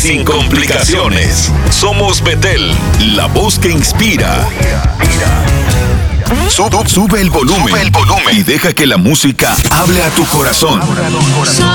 sin complicaciones. Somos Betel, la voz que inspira. Sube el volumen y deja que la música hable a tu corazón.